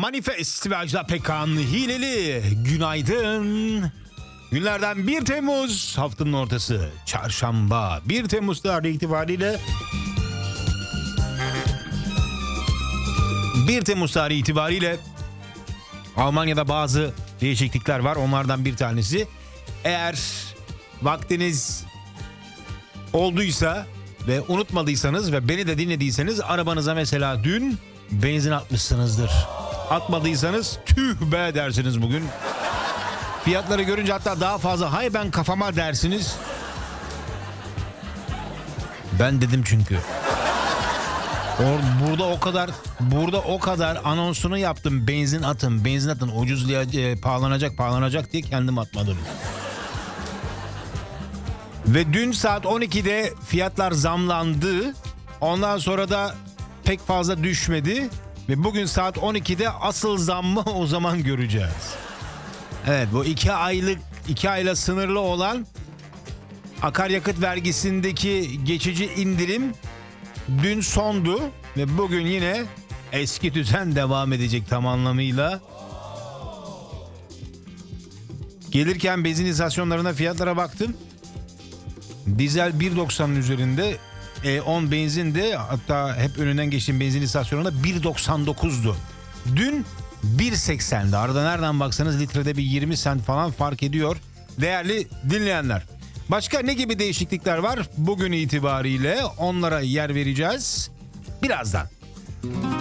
Manifest ve Ajda Pekkan Hileli. Günaydın. Günlerden 1 Temmuz, haftanın ortası, çarşamba. 1 Temmuz tarihi itibariyle 1 Temmuz tarihi itibariyle Almanya'da bazı değişiklikler var. Onlardan bir tanesi, eğer vaktiniz olduysa ve unutmadıysanız ve beni de dinlediyseniz, arabanıza mesela dün benzin atmışsınızdır. Atmadıysanız tüh be dersiniz bugün. Fiyatları görünce hatta daha fazla hay ben kafama dersiniz. Ben dedim çünkü. Burada o kadar anonsunu yaptım. Benzin atın, benzin atın. Ucuzlayacak, pahalanacak diye kendim atmadım. Ve dün saat 12'de fiyatlar zamlandı. Ondan sonra da pek fazla düşmedi. Ve bugün saat 12'de asıl zammı o zaman göreceğiz. Evet, bu 2 ayla sınırlı olan akaryakıt vergisindeki geçici indirim dün sondu. Ve bugün yine eski düzen devam edecek tam anlamıyla. Gelirken benzin istasyonlarına fiyatlara baktım. Dizel 1.90'ın üzerinde, 10 benzin de, hatta hep önünden geçtiğim benzin istasyonunda 1.99'du. Dün 1.80'di. Arada nereden baksanız litrede bir 20 sent falan fark ediyor değerli dinleyenler. Başka ne gibi değişiklikler var bugün itibariyle, onlara yer vereceğiz birazdan.